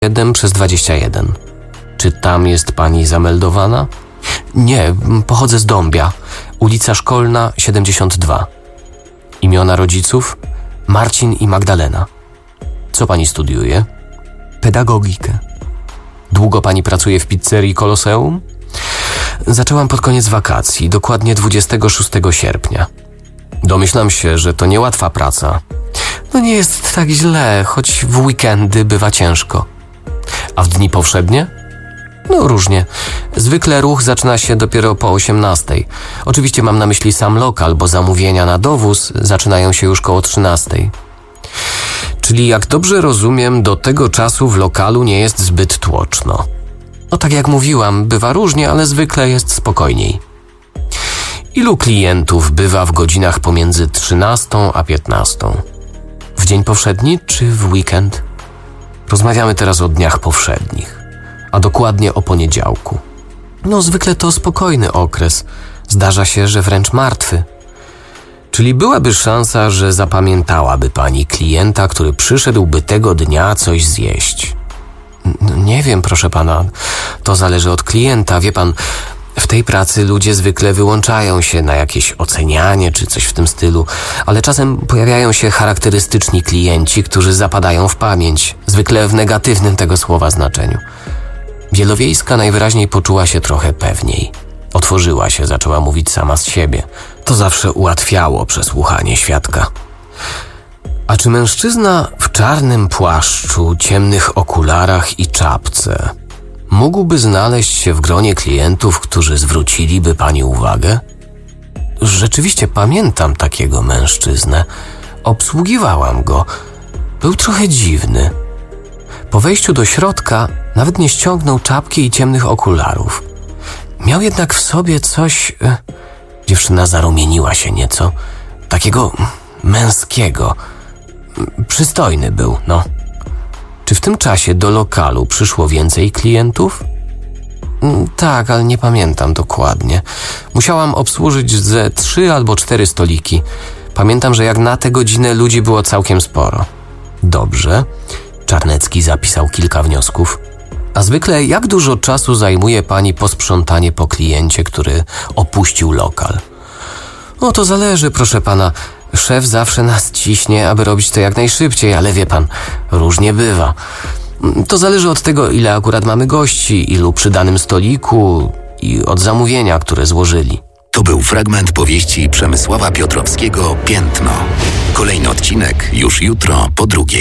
7/21. Czy tam jest pani zameldowana? Nie, pochodzę z Dąbia. Ulica Szkolna 72. Imiona rodziców? Marcin i Magdalena. Co pani studiuje? Pedagogikę. Długo pani pracuje w pizzerii Koloseum? Zaczęłam pod koniec wakacji, dokładnie 26 sierpnia. Domyślam się, że to niełatwa praca. No nie jest tak źle, choć w weekendy bywa ciężko. A w dni powszednie? No różnie. Zwykle ruch zaczyna się dopiero po 18. Oczywiście mam na myśli sam lokal, bo zamówienia na dowóz zaczynają się już koło 13. Czyli jak dobrze rozumiem, do tego czasu w lokalu nie jest zbyt tłoczno. No tak jak mówiłam, bywa różnie, ale zwykle jest spokojniej. Ilu klientów bywa w godzinach pomiędzy 13 a 15? W dzień powszedni czy w weekend? Rozmawiamy teraz o dniach powszednich, a dokładnie o poniedziałku. No zwykle to spokojny okres. Zdarza się, że wręcz martwy. Czyli byłaby szansa, że zapamiętałaby pani klienta, który przyszedłby tego dnia coś zjeść. Nie wiem, proszę pana, to zależy od klienta. Wie pan, w tej pracy ludzie zwykle wyłączają się na jakieś ocenianie czy coś w tym stylu, ale czasem pojawiają się charakterystyczni klienci, którzy zapadają w pamięć, zwykle w negatywnym tego słowa znaczeniu. Wielowiejska najwyraźniej poczuła się trochę pewniej. Otworzyła się, zaczęła mówić sama z siebie. To zawsze ułatwiało przesłuchanie świadka. A czy mężczyzna w czarnym płaszczu, ciemnych okularach i czapce mógłby znaleźć się w gronie klientów, którzy zwróciliby pani uwagę? Rzeczywiście pamiętam takiego mężczyznę. Obsługiwałam go. Był trochę dziwny. Po wejściu do środka nawet nie ściągnął czapki i ciemnych okularów. Miał jednak w sobie coś... Dziewczyna zarumieniła się nieco. Takiego męskiego. Przystojny był, no. Czy w tym czasie do lokalu przyszło więcej klientów? Tak, ale nie pamiętam dokładnie. Musiałam obsłużyć ze 3 albo 4 stoliki. Pamiętam, że jak na tę godzinę ludzi było całkiem sporo. Dobrze. Czarnecki zapisał kilka wniosków. A zwykle jak dużo czasu zajmuje pani posprzątanie po kliencie, który opuścił lokal? No to zależy, proszę pana. Szef zawsze nas ciśnie, aby robić to jak najszybciej, ale wie pan, różnie bywa. To zależy od tego, ile akurat mamy gości, ilu przy danym stoliku i od zamówienia, które złożyli. To był fragment powieści Przemysława Piotrowskiego „Piętno”. Kolejny odcinek już jutro po 2:00.